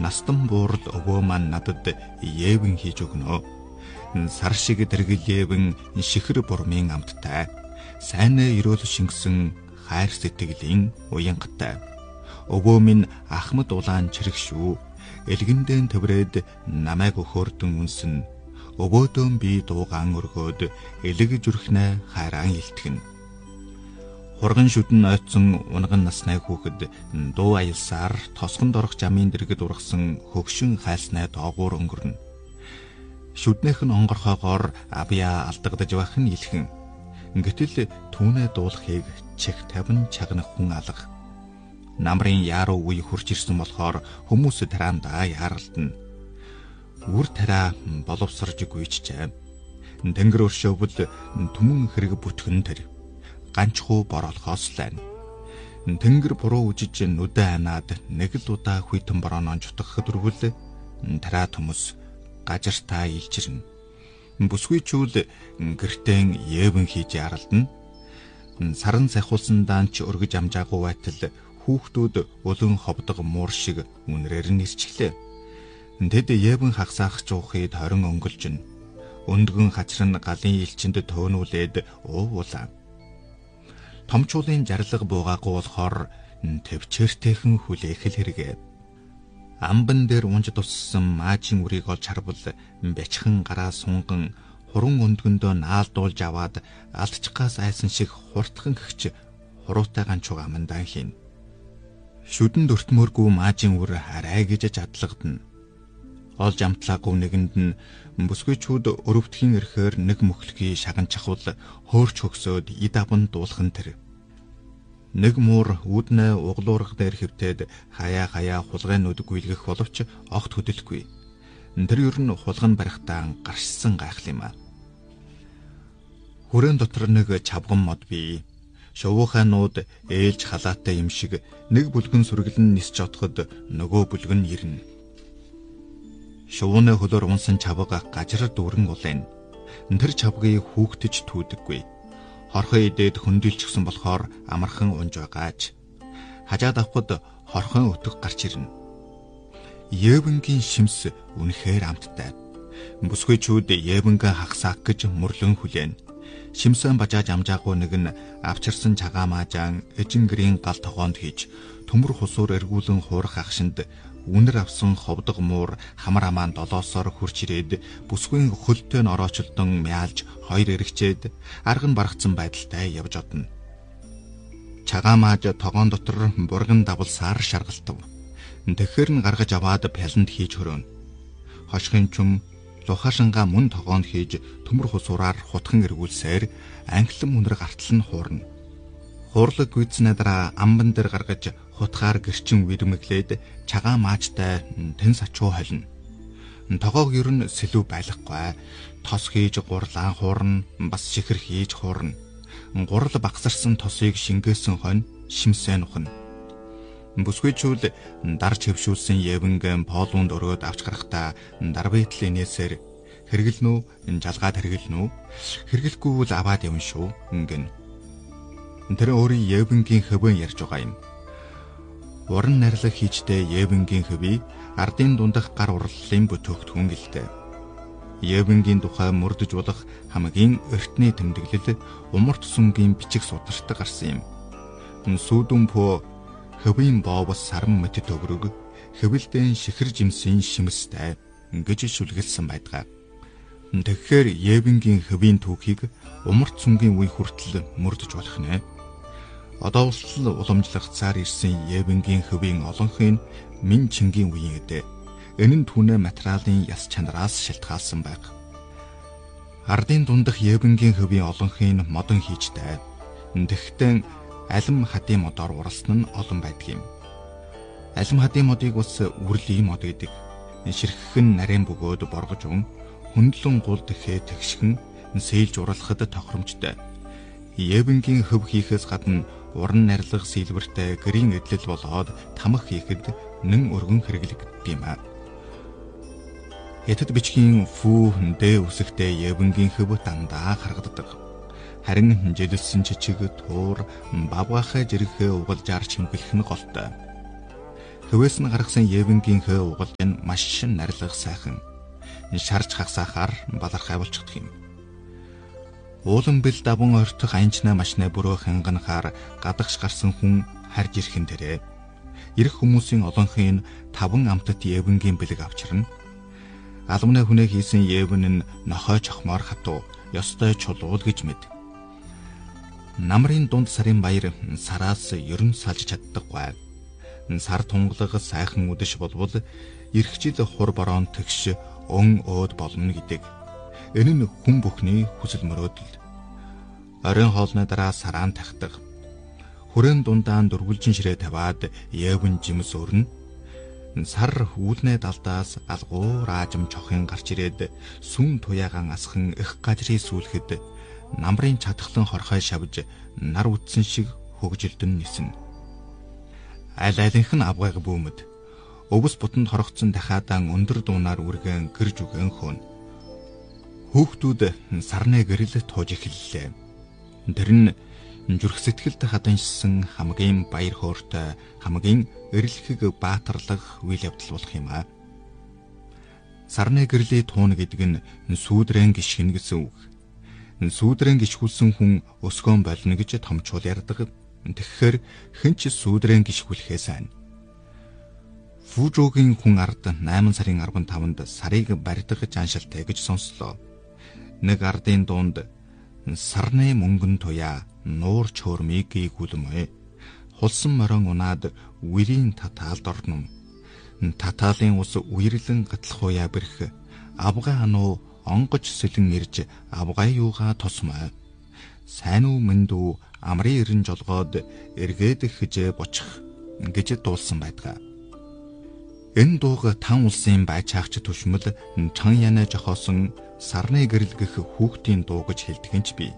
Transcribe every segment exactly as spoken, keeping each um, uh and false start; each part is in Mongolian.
настан буурал өвөө маань надад Евэн хийж өгнө. Сар шиг дэргэл Евэн шихэр бурмын амттай. Сайнаа өрөөл шингэсэн хайр сэтгэлийн уянгатай. Өвөө минь Ахмад улаан чирэг шүү. Элгэндэн төврээд намайг өхөөрдөн үнсэн. Өвөөдөө би дуугаан өргөөд элэг зүрхнээ хайраан илтгэн. Хурган шүдэн ойцсон унган насны хүүхэд дуу аялсаар тосгонд орох жамын дэргэд ургасан хөгшин хайлснаа доогуур өнгөрнө. Шүднийх нь онгорхоогоор авьяа алдагдаж байх нь илхэн. Гэтэл түүнээ дуулахыг чих тавин чагнах хүн алга. Намрын яаруу үе хурж ирсэн болохоор хүмүүс тараандаа яаралдана. Үр тараа боловсрож гүйчжээ. Тэнгэр өршөөвөл түмэн хэрэг бүтгэн тэр. Ганчхуу бороолохоос лайна. Тэнгэр буруу үжиж нүдэ анаад нэг л удаа хүйтэн борооноон чутгах дөрвөл тараа төмөс гажартаа илчирнэ. Бүсгүйчүүл гэртэн Евэн хийж яралдана. Саран сахиулсан даанч өргөж амжаагүй байтал хүүхдүүд өлөн ховдог муур шиг үнрээр нь ирчихлээ. Тэд Евэн хагсаах жуухыг хорин өнгөлжнө. Өндгөн хачран галын элчинд төөнүүлээд уувуулаа. Томчуулын жарлаг буугаагүй болохоор төвчээртэйхэн хүлээх л хэрэгээ. Амбан дээр унж туссан маажийн үрийг олж харвал бячхан гараа сунган хуран өндгөндөө наалдуулж аваад алдчихгаас айсан шиг хурдхан гихч хуруутай ганчууга амандан хийн. Шүдэн дөртмөргүй маажийн үр арай гэж чадлагдана. Олж амтлаагүй нэгэнд нь бүсгүйчүүд өрөвтгийн ирэхээр нэг мөхлөгийг шаганчхавал хөөрч хөгсөөд ид аван дуулхан тэр. Нэг муур үүднээ углуурга дээр хөвтөөд хаяа хаяа хулгайн нүд гүйлгэх боловч огт хөдөлгүй. Тэр ер нь хулган барихтаа гаршсан гайхал юм а. Хүрэн дотор нэг чавган мод бий. Шувуухай нууд ээлж халаатай юм шиг нэг бүлгэн сүргэлэн нисч отоход нөгөө бүлгэн ирнэ. Шувууны хөлөөр унсан чавга гажир дүүрэн улайна. Тэр чавгийг хүүхтэж түүдэггүй. Хорхон идээд хөндөөлчихсөн болохоор амархан унж байгааж. Хажаад авахд хорхон өтөг гарч ирнэ. Евэнгийн шимс үнэхээр амттай. Бүсгүйчүүд Евэнгээ хагсаах гэж мөрлөн хүлээн. Шимсэн бажааж амжаагүй нэг нь авчирсан цагаан маажаан эжин гэрийн гал тогоонд хийж төмөр хусуур эргүүлэн хуурах ахшинд үнэр авсан ховдог муур хамар амаан долоосоор хурж ирээд бүсгүйн хөлтөө н ороочлон мяалж хоёр эргчээд арга нь баргацсан байдалтай явж одно. Цагаан мааж тогоон дотор бурган давлсаар шаргалтав. Тэгэхэр нь гаргаж аваад пяланд хийж хөрөөнө. Хошхын чум лухашингаа мөн тогоонд хийж төмөр хусуураар хутхан эргүүлсээр анхлан үнэр гартал нь хуурна. Хуурлаг гүйцнээ дараа амбан дээр гаргаж хутгаар гэрчин вэрмэглээд цагаан маажтай тэн сачуу холно. Тогоог ер нь сэлүү байлахгүй. Тос хийж гурлаан хуурна, бас шихэр хийж хуурна. Гурал багсарсан тосыг шингээсэн хонь шимсэн ухна. Бүсгүйчүүл дарж хөвшүүлсэн Евэнгийн полунд өрөөд авч гарахдаа дарбайтл инээсээр хэрэгэлнүү, жалгаад хэрэгэлнүү, хэрэглэхгүй бол аваад явна шүү ингэн. Тэр өөрийн Евэнгийн хөвөн ярьж байгаа юм. Уран нарилга хийжтэй Евэнгийн хөвий ардын дундах гар урлалын бүтээгдэхүүн гэлтэй. Евэнгийн тухай мөрдөж болох хамгийн эртний тэмдэглэл умарт сүнгийн бичиг сударт гарсан юм. Сүүдүн пөө хөвийн боовс саран мэт төгрөг хөвөлдөн шихэр жимсийн шимстэй гэж шүлгэлсэн байдаг. Тэгэхээр Евэнгийн хөвийн түүхийг умарт сүнгийн үе хүртэл мөрдөж болох нэ. Одоо улсал уламжлагцаар ирсэн Евэнгийн хөвийн олонхын Мин Чингийн үеийн эдэ. Энэ нь түүний материалын яс чанараас шалтгаалсан байг. Ардын дундах Евэнгийн хөвийн олонхын модон хийжтэй. Тэгэхдээ алим хадын модоор уралсан нь олон байдаг юм. Алим хадын модыг бас үрлийн мод гэдэг. Ширххэн нарийн бөгөөд боргож ун хөндлөн гул тэхээ тэгшхэн сэлж уралхад тохиромжтой. Евэнгийн хөв хийхээс гадна уран нарилга сэлбэртэй гэрийн эдлэл болоод тамх хийхэд нэн өргөн хэрэглэгддэг юм а. Хятад бичгийн фүү дэ үсэгтэй Евэнгийн хөв дандаа харагддаг. Харин жилсэн чичиг туур бавгаахай жирхээ угалж арч хэмгэлэх нь голтой. Хөвөөс нь гаргасан Евенгийн хөө угалж нь маш нарилгах сайхан. Шарж хагасахаар балархай болчихдөг юм. Уулан бэл даван ойртох анчнаа машнаа бүрөө хянганахаар гадагш гарсан хүн харж ирхэн тэрэ. Ирэх хүмүүсийн олонхын таван амтат Евенгийн бэлэг авчирна. Алмнаа хүнээ хийсэн Евен нь нохой чохмоор хатуу ёстой чулуул гэж мэд. Намрын дунд сарын баяр сараас ерөн салж чаддаггүй. Сар тунгалаг сайхан үдэш болбол эрхчил хур борон тэгш өн өөд болно гэдэг. Энэ нь хүн бүхний хүсэл мөрөөдөл. Оройн хоолны дараа сараан тахдаг. Хүрэн дундаа дургулжин ширээ тавиад Евен жимс өрнө. Сар үүлнээ далдаас алгуур аажим чохын гарч ирээд сүн туяагаан асхан их гажрын сүүлхэд намрын чадхлан хорхой шавж нар үтсэн шиг хөгжилдөн нисэн. Аль алинх нь авгайг бүүмэд өвс бутанд хорогцсон дахиадан өндөр дуунаар үргэн гэрж үгэн хөөн. Хүүхдүүд сарны гэрэл тууж эхэллээ. Тэр нь зүрх сэтгэлд хаданшсан хамгийн баяр хөөртэй хамгийн эрэлхэг баатарлаг үйл явдал болох юм аа. Сарны гэрлийн туун гэдэг нь сүүдрэн гიშгэн гэсэн үг. Сүүдрэн гიშгүүлсэн хүн өсгөн болно гэж томчуул ярьдаг. Тэгэхээр хэн ч сүүдрэн гიშгүүлэхээ сайн. Фужогийн хүн ард найман сарын арван таванд сарыг барьдаг жаншилтай гэж сонслоо. Нэг ардын дунд сарны мөнгөн туяа нуур чөөрмийг гүйгүүлмэ. Хулсан морон унаад үрийн татаалд орно. Татаалын ус үерлэн гатлах уяа бэрх авгай ануу онгож сэлэн ирж авгай юугаа тосмоо. Сайн уу мэнд үү амрын эрен жолгоод эргээд хижээ бочих гэж дуулсан байдаг. Энэ дууг тан улсын байчаагч түшмэл чан янаа жохоосон сарны гэрэл гэх хүүхдийн дуу гэж хэлдэгэнч би.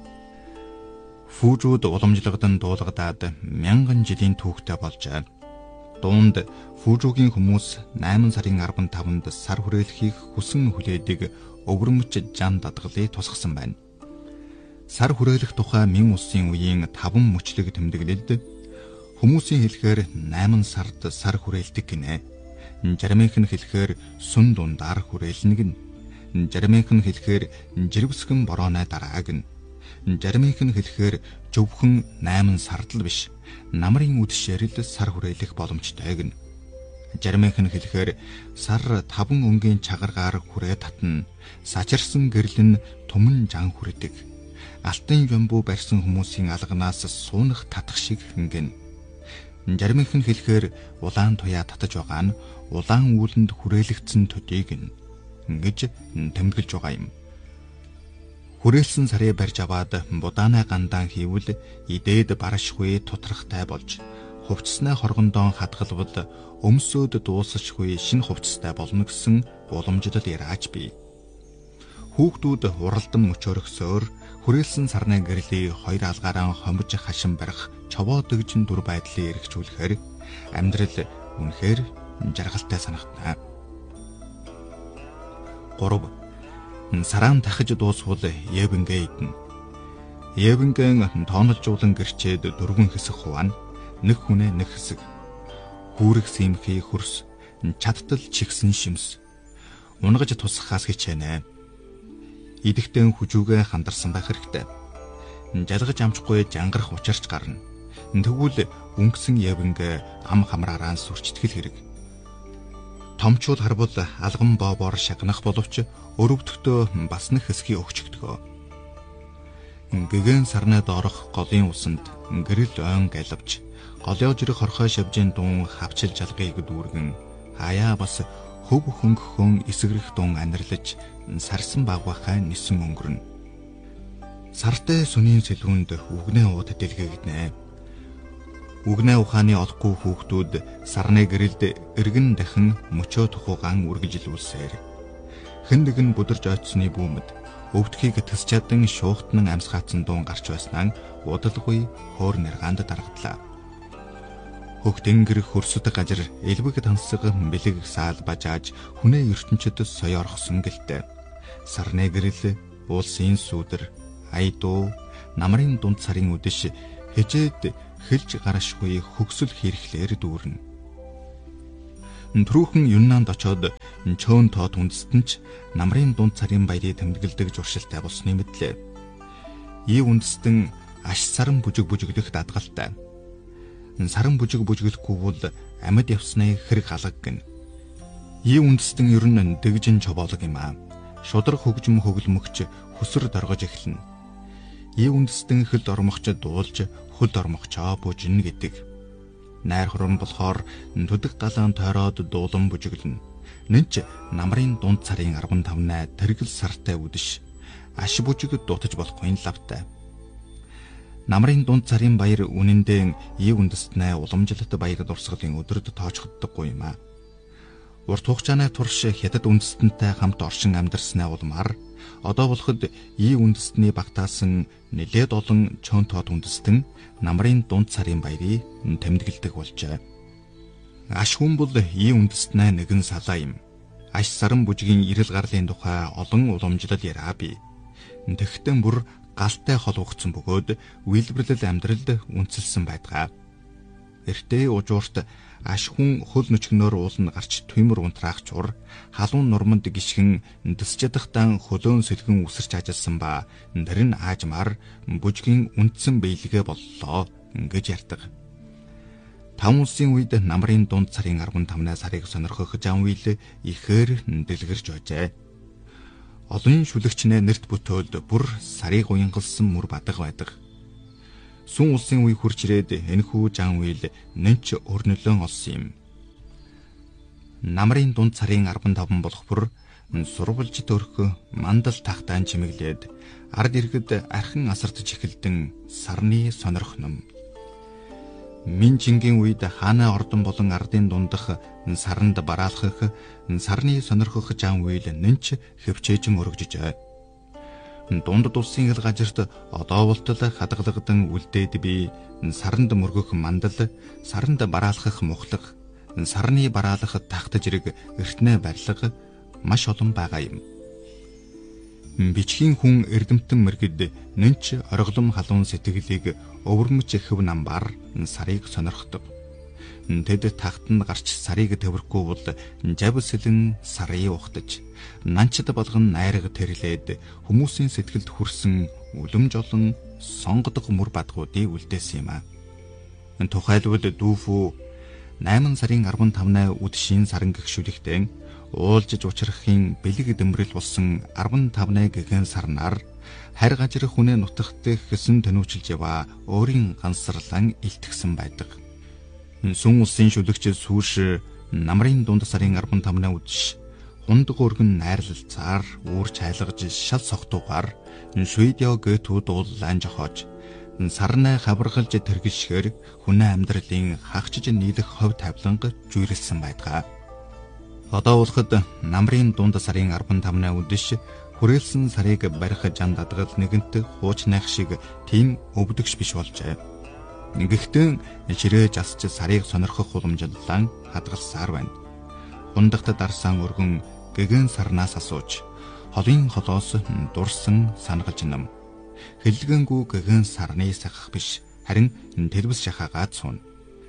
Фужууд уламжлагдан дуулгадаад мянган жилийн түүхтэй болжээ. Дуунд Фужугийн хүмүүс найман сарын арван таванд сар хүрээлхийг хүсэн хүлээдэг өвөрмөч жан дадгалыг тусгасан байна. Сар хүрээлэх тухай мэн улсын үеийн таван мөчлөг тэмдэглэлд хүмүүсийн хэлэхээр найман сард сар хүрээлдэг гинэ. Жармынх нь хэлэхээр сүн дундаар хүрээлнэ гин. Жармынх нь хэлэхээр жирвсгэн борооны дараа гин. Жармынх нь хэлэхээр зөвхөн найман сардл биш. Намрын үдшээрэл сар хүрээлэх боломжтой гин. Жармынх нь хэлэхээр сар таван өнгийн чагаргаар хүрээ татна. Сачирсан гэрэл нь түмэн жан хүрдэг. Алтан юмбуу барьсан хүмүүсийн алганаас суунах татах шиг хингэн. Жармынх нь хэлэхээр улаан туяа татаж байгаа нь улаан үүлэнд хүрээлэгдсэн төдийг ингэж тэмдэглэж байгаа юм. Хүрээлсэн сарыг барьж аваад будааны гандаан хийвэл идээд барашгүй тутрахтай болж хувцснаа хоргондоо хадгалбал өмсөөд дуусчихгүй шинэ хувцастай болно гэсэн уламжлал яриач бий. Хүүхдүүд уралдан мөчөөрөхсөөр хүрээлсэн сарны гэрлийн хоёр алгаараа хомж хашин барих човоо дэгжин дүр байдлыг эргчүүлэхээр амьдрал үнэхээр жаргалтай санагдана. гурав Сараан тахиж дуусвал Евенгээ идэнэ. Евенген тоонолжуулан гэрчээд дөрвөн хэсэг хуваана. Нэг хүнээ нэг хэсэг. Хүүрэг симхий хөрс, чадтал чигсэн шимс. Унгаж тусахаас хичээнэ. Идэхтэн хүжүүгээ хандарсан байх хэрэгтэй. Жалгаж амжихгүй жангарах учирч гарна. Тэгвэл өнгөсөн Евенгээ ам хамраараа сүрчтгэл хэрэг. Томчууд харбал алган бообоор шагнах боловч өрөвдөлтөө бас нэг хэсгийг өгчөгдгөө. Гэгэн сарны доорох голын усанд гэрэл ойн галавч голио жирэх хорхой шавжийн дуун хавчил жалгыг дүүргэн хаяа бас хөв хөнгөхөн эсгэрэх дуун анарлаж сарсан багвахаа нисэн өнгөрнө. Сартай сүнийн сэлгүүнд үгнээ ууд дэлгэгдэнэ. Үгнээ ухааны олохгүй хүүхдүүд сарны гэрэлд эргэн дахин мөчөө тухугаан үргэлжилүүлсээр хэн нэгэн бүдэрж ойцсны бүүмэд өвдөхийг тэс чадан шуухтан амсгаацсан дуун гарч байснаа удалгүй хөөр нэргаанд даргадлаа. Хөгтөнгөр хөрсөд гажир элбэг тансаг бэлэг саал бажааж хүнээ ертөнчид соёо орхсон гэлтэй. Сарны гэрэл улсын сүудэр айдуу намрын дунд сарын үдэш хежээд хэлж гарашгүй хөгсөл хэрхлээр дүүрнэ. Түрүүхэн Юннанд очоод Чөөн тоод үндэстэн ч намрын дунд царийн баярыг тэмдэглэдэг зуршилтай болсны мэдлээ. Ий үндэстэн аш саран бүжиг бүжиглэх дадгалтай. Саран бүжиг бүжиглэхгүй бол амьд явсны хэрэг хаалга гин. Ий үндэстэн ер нь дэгжин чобоолог юм аа. Шудраг хөгжим хөглөмөгч хөсөр доргож эхэлнэ. Ий үндэстэн хөлд ормогч дуулж хөлд ормогчоо бужин гэдэг. Найр хорон болохоор төдөг галаан тойроод дуулан бүжиглэнэ. Нэнч намрын дунд царын арван тавнаа тэргэл сартай үдэш аш бүжиг дутаж болохгүй лавтай. Намрын дунд царын баяр үнэндээ ий үндэстнээ уламжлалт баяр дурсгалын өдрөд тоочхдоггүй юм аа. Урт хугацааны турш хятад үндэстэнтэй хамт оршин амьдарснаа улмаар одоо болоход ий үндэстний багтаасан нэлээд олон Чөөн тоод үндэстэн намрын дунд царын баярыг тэмдэглэдэг болжээ. Аш хүн бол ий үндэстнээ нэгэн салаа юм. Аш саран бүжгийн ирэл гарлын тухай олон уламжлал яриа бий. Тэгтэн бүр галтай хол ухцсан бөгөөд үйлбэрлэл амьдралд үнэлсэн байдгаа. Эртээ ужуурт аш хүн хөл нүчгнөөр уулна гарч түймэр унтраах чур халуун нурманд гიშгэн дэсчэдхтан хөлөөн сэлгэн үсэрч ажилласан ба тэр нь аажмаар бүжгийн үндсэн биелгээ боллоо гэж ярьдаг. Таван улсын үед намрын дунд царын арван тавнаа сарыг сонирхох зам үйл ихээр дэлгэрч байжээ. Олон шүлэгчнээ нэрт бүтөөд бүр сарыг уянгалсан мөр бадаг байдаг. Сүн улсын үе хурж ирээд энэхүү зам үйл нэнч өрнөлөөн олсон юм. Намрын дунд царын арван таван болох бүр сурвалж төрх мандал тахтаан чимэглээд ард иргэд архин асартж эхэлдэн сарны сонирх ном. Мин жингийн үед хаана ордон болон ардын дундах саранд бараалхах сарны сонирхох зам үйл нэнч хөвчээжин өргөжжээ. Дунд улсын ил газарт одоо болтол хадгалагдан үлдээд би саранд мөргөх мандал, саранд бараалхах мухлах, сарны бараалах тахт жирэг эртнээ барилга маш олон байгаа юм. Бичгийн хүн эрдэмтэн мэргэд нэнч орглом халуун сэтгэлийг өвөрмөж хөв намбар сарыг сонирхдог. Тэд тахтанд гарч сарыг төвөрөхгүй бол жав сэлэн сарыг ухтаж, нанчд болгон найраг тэрлээд хүмүүсийн сэтгэлд хүрсэн үлэм жолон сонгодог мөр бадгуудыг үлдээсэн юм аа. Тухайлбал дүүфүү найман сарын арван тавнаа үдшийн саран гэгшүүлэхдээ уулжж учрахын бэлэг дэмрэл болсон арван тавнаа гэгэн сарнаар харь гажир хүнээ нутагт хэсэн төнөөчилж яваа өөрийн гансарлан илтгэсэн байдаг. Сүн улсын шүлэгч сүүш намрын дунд сарын арван тавнаа үдш хундаг өргөн найрлалцаар үүр чайлгаж шал согтуугаар Шведио Гетүүд уулан жохож сарнаа хаваргалж тэргэлшгээр хүнээ амьдралын хагчж нийлэх хов тавланг жүйрэлсэн байдгаа. Одоо болоход намрын дунд сарын арван тавнаа үдэш хүрээлсэн сарыг барих жан дадгал нэгэнт хуучнайх шиг тийм өвдөгч биш болжээ. Гэхдээ ширээ засч сарыг сонирхох уламжлалан хадгалсаар байна. Хундагт дарсан өргөн гэгэн сарнаас асууж холын холоос дурсан сангалж нам. Хэлгэнгүй гэгэн сарны сахах биш харин тэрвэс шахаагаад суун.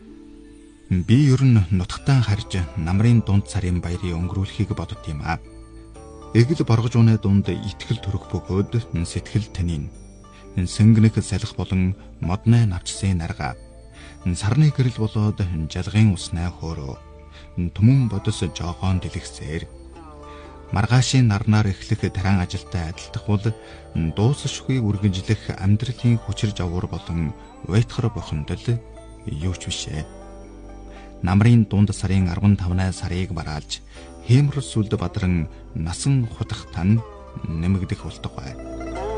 Би ер нь нутагтаа харж намрын дунд царын баярыг өнгөрүүлэхийг бодд юм аа. Эгэл боргож унаа дунд итгэл төрөх бөгөөд сэтгэл тэнийн. Сэнгэнэх салхи болон модны навчсан нарга. Сарны гэрэл болоод жалгын уснаа хөөрөө. Түмэн бодос жоогоон дэлгэсээр. Маргаашийн нарнаар эхлэх таран ажилтай адилдах бол дуусшгүй үргэлжлэх амьдралын хүчир жавуур болон уйтгар бохиндол юу ч бишээ. Намрын дунд сарын арван тавнаа сарыг бараалж хиймэр сүлд бадран насан хутах тань нэмэгдэх болтугай.